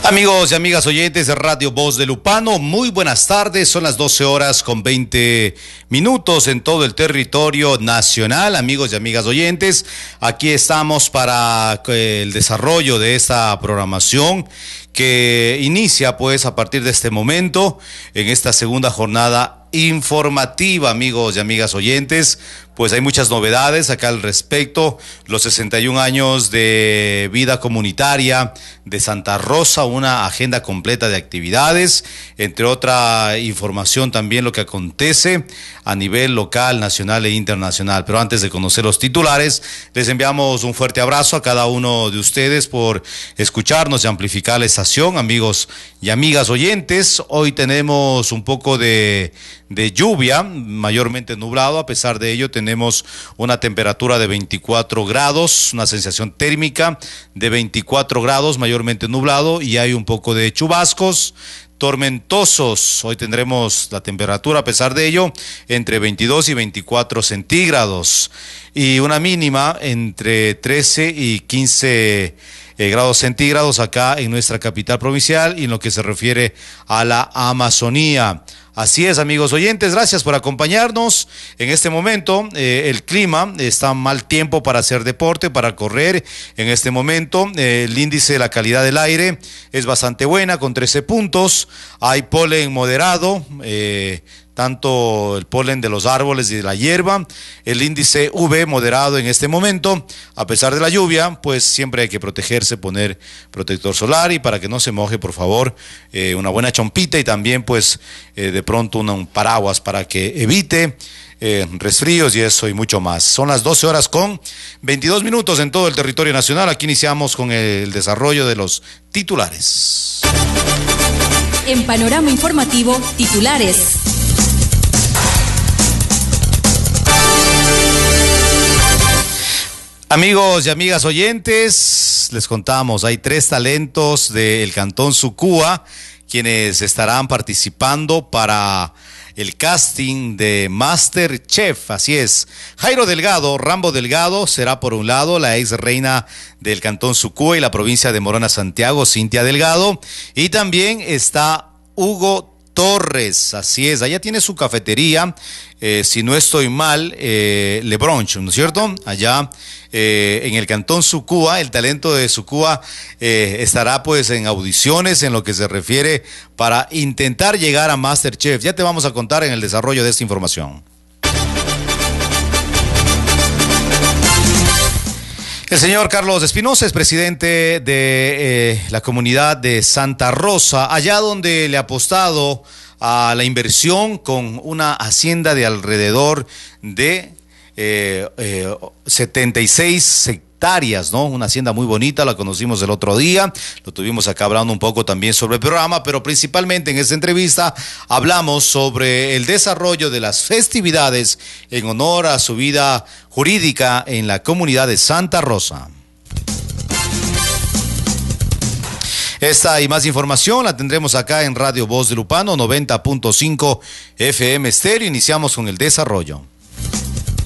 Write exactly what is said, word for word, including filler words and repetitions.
Amigos y amigas oyentes de Radio Voz de Lupano, muy buenas tardes, son las doce horas con veinte minutos en todo el territorio nacional. Amigos y amigas oyentes, aquí estamos para el desarrollo de esta programación que inicia pues a partir de este momento en esta segunda jornada informativa. Amigos y amigas oyentes, pues hay muchas novedades acá al respecto. Los sesenta y un años de vida comunitaria de Santa Rosa, una agenda completa de actividades, entre otra información también lo que acontece a nivel local, nacional e internacional. Pero antes de conocer los titulares, les enviamos un fuerte abrazo a cada uno de ustedes por escucharnos y amplificar la estación. Amigos y amigas oyentes, hoy tenemos un poco de, de lluvia, mayormente nublado. A pesar de ello, tenemos una temperatura de veinticuatro grados, una sensación térmica de veinticuatro grados, mayormente nublado, y hay un poco de chubascos tormentosos. Hoy tendremos la temperatura, a pesar de ello, entre veintidós y veinticuatro centígrados, y una mínima entre trece y quince eh, grados centígrados acá en nuestra capital provincial y en lo que se refiere a la Amazonía. Así es, amigos oyentes, gracias por acompañarnos. En este momento eh, el clima está mal tiempo para hacer deporte, para correr. En este momento eh, el índice de la calidad del aire es bastante buena, con trece puntos. Hay polen moderado, eh, tanto el polen de los árboles y de la hierba. El índice U V moderado en este momento. A pesar de la lluvia, pues siempre hay que protegerse, poner protector solar, y para que no se moje, por favor, eh, una buena chompita, y también pues eh, de pronto una, un paraguas para que evite eh, resfríos y eso y mucho más. Son las doce horas con veintidós minutos en todo el territorio nacional. Aquí iniciamos con el desarrollo de los titulares. En Panorama Informativo, titulares. Amigos y amigas oyentes, les contamos, hay tres talentos del Cantón Sucúa quienes estarán participando para el casting de MasterChef. Así es, Jairo Delgado, Rambo Delgado, será por un lado la ex reina del Cantón Sucúa y la provincia de Morona Santiago, Cintia Delgado, y también está Hugo Torres. Así es, allá tiene su cafetería, eh, si no estoy mal, eh, Le Brunch, ¿no es cierto? Allá eh, en el Cantón Sucúa, el talento de Sucúa eh, estará pues en audiciones en lo que se refiere para intentar llegar a MasterChef. Ya te vamos a contar en el desarrollo de esta información. El señor Carlos Espinosa es presidente de eh, la comunidad de Santa Rosa, allá donde le ha apostado a la inversión con una hacienda de alrededor de eh, eh, setenta y seis hectáreas, ¿no? Una hacienda muy bonita, la conocimos el otro día, lo tuvimos acá hablando un poco también sobre el programa, pero principalmente en esta entrevista hablamos sobre el desarrollo de las festividades en honor a su vida jurídica en la comunidad de Santa Rosa. Esta y más información la tendremos acá en Radio Voz de Lupano, noventa punto cinco F M estéreo. Iniciamos con el desarrollo.